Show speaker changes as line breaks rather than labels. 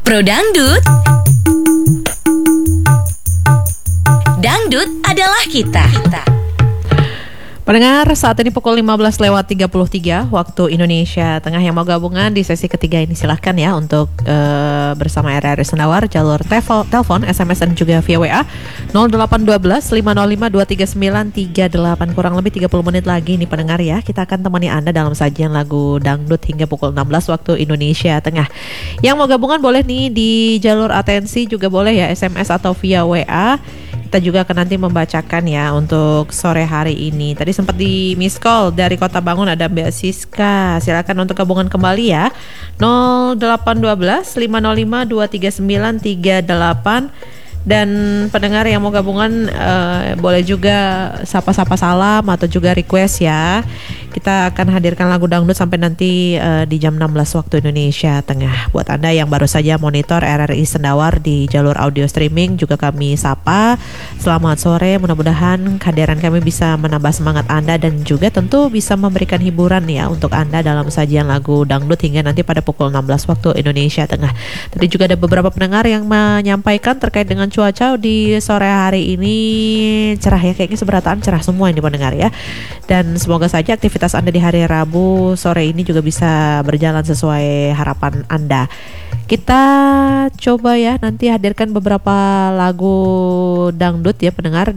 Pro Dangdut. Dangdut adalah kita.
Pendengar, saat ini pukul 15:33 waktu Indonesia Tengah. Yang mau gabungan di sesi ketiga ini silahkan ya untuk bersama RRI Sendawar, jalur telepon, SMS dan juga via WA 0812 505 23938. Kurang lebih 30 menit lagi nih pendengar ya. Kita akan temani Anda dalam sajian lagu dangdut hingga pukul 16 waktu Indonesia Tengah. Yang mau gabungan boleh nih di jalur atensi, juga boleh ya SMS atau via WA. Kita juga akan nanti membacakan ya untuk sore hari ini. Tadi sempat di miss call dari Kota Bangun, ada Mbak Siska. Silakan untuk gabungan kembali ya. 0812 505 23938. Dan pendengar yang mau gabungan boleh juga sapa-sapa salam atau juga request ya. Kita akan hadirkan lagu dangdut sampai nanti di jam 16 waktu Indonesia Tengah. Buat Anda yang baru saja monitor RRI Sendawar di jalur audio streaming, juga kami sapa. Selamat sore, mudah-mudahan kehadiran kami bisa menambah semangat Anda dan juga tentu bisa memberikan hiburan ya untuk Anda dalam sajian lagu dangdut hingga nanti pada pukul 16 waktu Indonesia Tengah. Tadi juga ada beberapa pendengar yang menyampaikan terkait dengan cuaca di sore hari ini cerah ya, kayaknya seberataan cerah semua ini pendengar ya. Dan semoga saja aktivitas Anda di hari Rabu sore ini juga bisa berjalan sesuai harapan Anda. Kita coba ya nanti hadirkan beberapa lagu dangdut ya pendengar